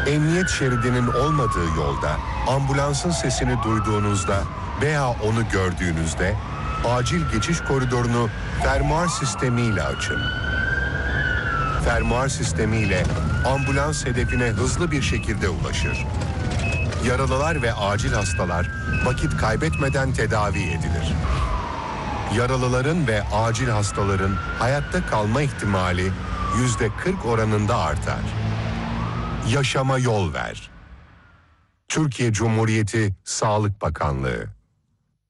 Emniyet şeridinin olmadığı yolda ambulansın sesini duyduğunuzda veya onu gördüğünüzde acil geçiş koridorunu fermuar sistemiyle açın. Fermuar sistemiyle ambulans hedefine hızlı bir şekilde ulaşır. Yaralılar ve acil hastalar vakit kaybetmeden tedavi edilir. Yaralıların ve acil hastaların hayatta kalma ihtimali %40 oranında artar. Yaşama yol ver. Türkiye Cumhuriyeti Sağlık Bakanlığı.